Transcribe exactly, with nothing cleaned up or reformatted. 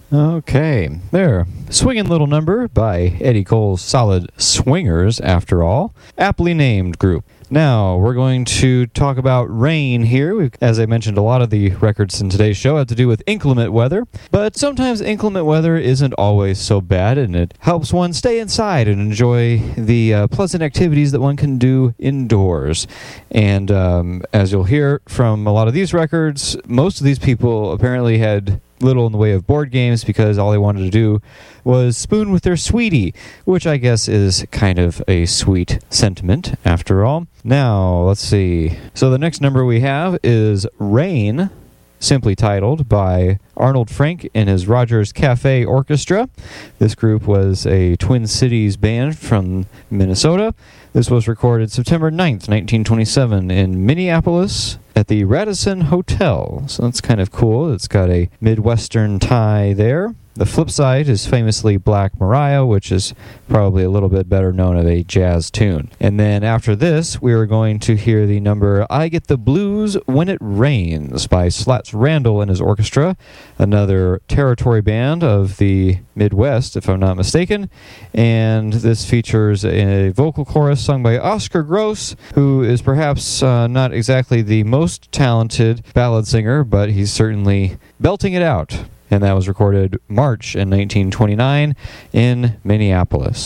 Okay, there. Swingin' Little Number by Eddie Cole's Solid Swingers, after all. Aptly named group. Now, we're going to talk about rain here. We've, as I mentioned, a lot of the records in today's show have to do with inclement weather, but sometimes inclement weather isn't always so bad, and it helps one stay inside and enjoy the uh, pleasant activities that one can do indoors. And um, as you'll hear from a lot of these records, most of these people apparently had little in the way of board games because all they wanted to do was spoon with their sweetie, which I guess is kind of a sweet sentiment after all. Now, let's see. So the next number we have is Rain, simply titled, by Arnold Frank and his Rogers Cafe Orchestra. This group was a Twin Cities band from Minnesota. This was recorded September ninth, nineteen twenty-seven in Minneapolis at the Radisson Hotel. So that's kind of cool. It's got a Midwestern tie there. The flip side is famously Black Maria, which is probably a little bit better known of a jazz tune. And then after this, we are going to hear the number I Get the Blues When It Rains by Slats Randall and his orchestra, another territory band of the Midwest, if I'm not mistaken. And this features a vocal chorus sung by Oscar Gross, who is perhaps uh, not exactly the most talented ballad singer, but he's certainly belting it out. And that was recorded March in nineteen twenty-nine in Minneapolis.